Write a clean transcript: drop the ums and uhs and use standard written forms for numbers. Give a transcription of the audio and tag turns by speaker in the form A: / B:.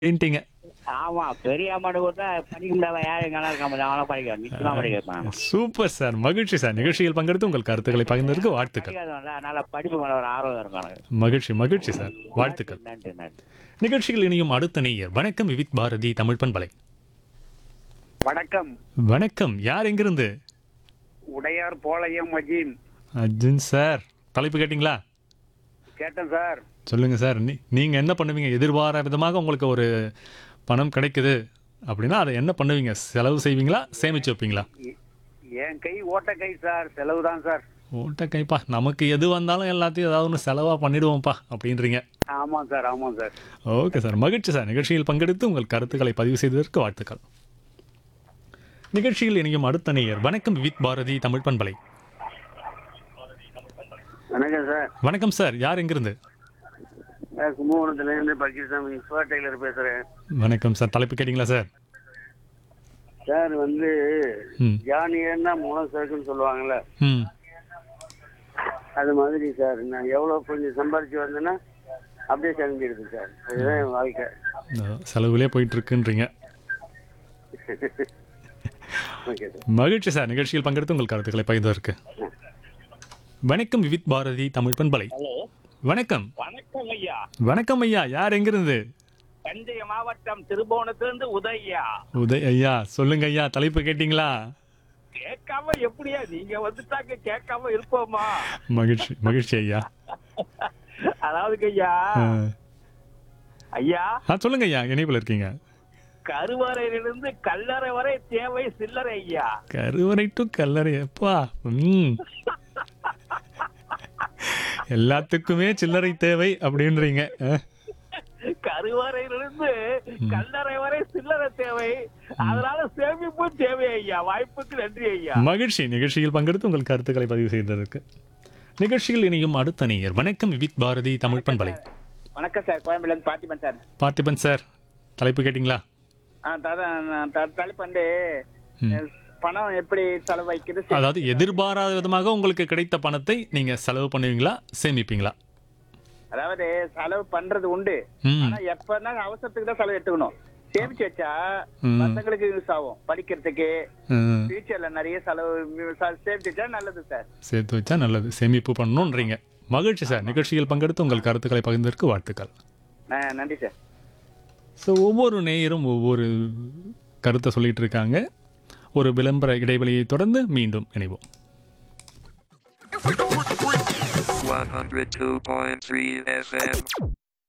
A: அப்படின்ட்டீங்க.
B: ஆமா. பெரிய அமௌண்ட் குடுத்தா படிக்க முடியாத யாரும் எங்கனா இருக்காம அவன படிக்க நிச்சயமா படிக்க வைப்பான்.
A: Super sir. மகிழ்ச்சி சார். நிகழ்ச்சியில் பங்கெடுத்து உங்கள் கருத்துக்களை பகிர்ந்ததற்கு வாழ்த்துக்கள்.
B: படிக்காதவன்ல அதனால படிப்பு மேல ஒரு ஆர்வம் இருக்கும் எனக்கு.
A: மகிழ்ச்சி, மகிழ்ச்சி சார்.
B: நன்றி,
A: வாழ்த்துக்கள்.
B: நன்றி, நன்றி.
A: நிகழ்ச்சியில் இனியும் அடுத்த நேயர். வணக்கம் விவித் பாரதி தமிழ் பண்பலை.
C: வணக்கம்.
A: வணக்கம். யார் எங்கிருந்து?
C: உடையார் போளையம் மஜீன்.
A: அர்ஜுன் சார். தலைப்பு கேட்டிங்களா?
C: கேட்டேன் சார்.
A: சொல்லுங்க சார். நீங்க என்ன பண்ணுவீங்க? எதிர்பாராத விதமாக உங்களுக்கு ஒரு பணம் கிடைக்குது அப்படின்னா அதை என்ன பண்ணுவீங்க? செலவு செய்வீங்களா? சேமிச்சு வைப்பீங்களா?
C: என் கை ஓட்ட கை சார். செலவு தான் சார்.
A: ஓட்ட கைப்பா. நமக்கு எது வந்தாலும் எல்லாத்தையும் ஏதாவது ஒன்று செலவாக பண்ணிடுவோம்ப்பா அப்படின்றீங்க.
C: ஆமாம் சார், ஆமாம் சார்.
A: Okay sir. மகிழ்ச்சி சார். நிகழ்ச்சியில் பங்கெடுத்து உங்கள் கருத்துக்களை பதிவு செய்ததற்கு வாழ்த்துக்கள். நிகழ்ச்சியில் இணையும் அடுத்த நேயர். வணக்கம் விவித் பாரதி தமிழ் பண்பலை.
C: வணக்கம் சார்.
A: வணக்கம் சார். யார் எங்கிருந்து?
C: கும்பகோணத்துலேருந்து பக்கீர்சாமி சுவா டெய்லர் பேசுகிறேன்.
A: வணக்கம் சார். தலைப்பு கேட்டிங்களா சார்?
C: சார்
A: ம்
C: ஜானியர்னா மூலம் சரக்குன்னு சொல்லுவாங்கல்ல,
A: ம்
C: அது மாதிரி சார். நான் எவ்வளோ கொஞ்சம் சம்பாரிச்சு வந்தேன்னா அப்படியே செலஞ்சிடுது சார். அதுதான் என் வாழ்க்கை.
A: செலவுலே போயிட்டு இருக்குன்றீங்க.
C: Okay sir.
A: மகிழ்ச்சி சார். நிகழ்ச்சியில் பங்கெடுத்து உங்கள் கருத்துக்களை பகிர்ந்ததற்கு. வணக்கம் விவித் பாரதி தமிழ் பண்பலை.
B: ஹலோ.
A: வணக்கம்.
B: வணக்கம் ஐயா.
A: வணக்கம் ஐயா. யார் எங்கிருந்து?
B: தஞ்சை மாவட்டம் திருபுவனத்திலிருந்து உதய்யா.
A: உதய் ஐயா. சொல்லுங்க ஐயா. தலைப்பு கேட்டிங்களா?
B: கேட்காம எப்படியா நீங்க வந்துட்டாங்க, கேட்காம இருப்போமா?
A: மகிழ்ச்சி, மகிழ்ச்சி ஐயா.
B: அதாவது ஐயா, ஐயா
A: சொல்லுங்க ஐயா. இணைப்பில் இருக்கீங்க.
B: கருவறையிலிருந்து கல்லறை வரை தேவை சில்லறை ஐயா.
A: கருவறை டு கல்லறை. அப்பா. எல்லாத்துக்குமே சில்லறை தேவை அப்படின்றீங்க.
B: கருவறையிலிருந்து கல்லறை வரை சில்லறை தேவை, அதனால சேமிப்பு தேவை ஐயா. வாய்ப்புக்கு நன்றி ஐயா.
A: மகிழ்ச்சி. நிகழ்ச்சியில் பங்கெடுத்து உங்கள் கருத்துக்களை பதிவு செய்ததற்கு. நிகழ்ச்சியில் இணையும் அடுத்த நேயர். வணக்கம் விவித் பாரதி தமிழ் பண்பலை.
B: வணக்கம் சார். கோயம்புல இருந்து பார்த்திபன் சார்.
A: பார்த்திபன் சார். தலைப்பு கேட்டிங்களா?
B: தலைப்பு வந்து பணம் எப்படி செலவழிக்கிறது.
A: அதாவது எதிர்பாராத விதமாக உங்களுக்கு கிடைத்த பணத்தை நீங்க செலவு பண்ணுவீங்களா? சேமிப்பீங்களா?
B: அதாவது செலவு பண்றது உண்டு.
A: ம்
B: ஆனா எப்பன்னா அவசரத்துக்கு தான் செலவு எடுத்துக்கணும். சேமிச்சு வச்சா பசங்களுக்கு யூஸ் ஆகும், படிக்கிறதுக்கு,
A: ம்.
B: ஃபியூச்சர்ல நிறைய செலவு சேர்த்து வச்சா நல்லது சார்.
A: சேர்த்து வச்சா நல்லது. சேமிப்பு பண்ணணுன்றீங்க. மகிழ்ச்சி சார். நிகழ்ச்சியில் பங்கெடுத்து உங்கள் கருத்துக்களை பகிர்ந்ததற்கு வாழ்த்துக்கள்.
B: நன்றி சார்.
A: ஸோ ஒவ்வொரு நேயரும் ஒவ்வொரு கருத்தை சொல்லிட்டு இருக்காங்க. ஒரு விளம்பர இடைவெளியை தொடர்ந்து மீண்டும் இணைவோம்.
D: 102.3 FM